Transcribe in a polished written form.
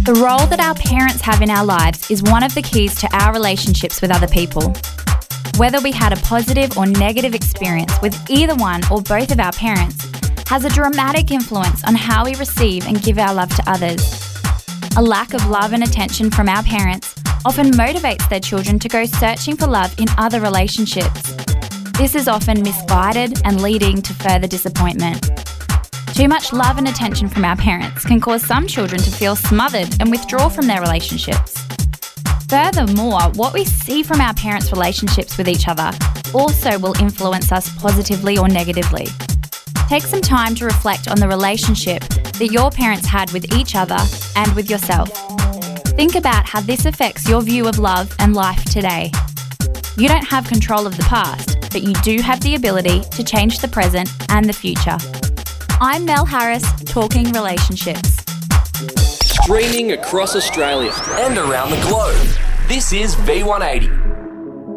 The role that our parents have in our lives is one of the keys to our relationships with other people. Whether we had a positive or negative experience with either one or both of our parents has a dramatic influence on how we receive and give our love to others. A lack of love and attention from our parents often motivates their children to go searching for love in other relationships. This is often misguided and leading to further disappointment. Too much love and attention from our parents can cause some children to feel smothered and withdraw from their relationships. Furthermore, what we see from our parents' relationships with each other also will influence us positively or negatively. Take some time to reflect on the relationship that your parents had with each other and with yourself. Think about how this affects your view of love and life today. You don't have control of the past, but you do have the ability to change the present and the future. I'm Mel Harris, talking relationships. Streaming across Australia and around the globe. This is V180.